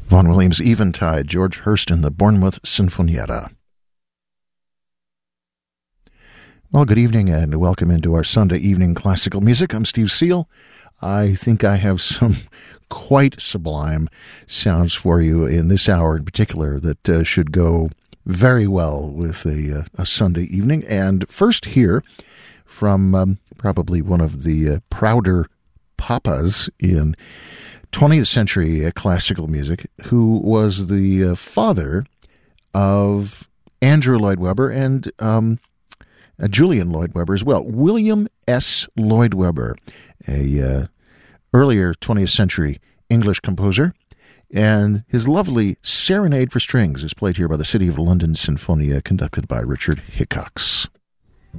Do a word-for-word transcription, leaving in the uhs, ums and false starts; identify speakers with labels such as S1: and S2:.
S1: Vaughan Williams' Eventide, George Hurst in the Bournemouth Sinfonietta. Well, good evening and welcome into our Sunday evening classical music. I'm Steve Seal. I think I have some quite sublime sounds for you in this hour in particular that uh, should go very well with a, uh, a Sunday evening. And first here from um, probably one of the uh, prouder papas in twentieth century uh, classical music, who was the uh, father of Andrew Lloyd Webber and um, uh, Julian Lloyd Webber as well. William S. Lloyd Webber, a uh, earlier twentieth century English composer, and his lovely Serenade for Strings is played here by the City of London Sinfonia, conducted by Richard Hickox.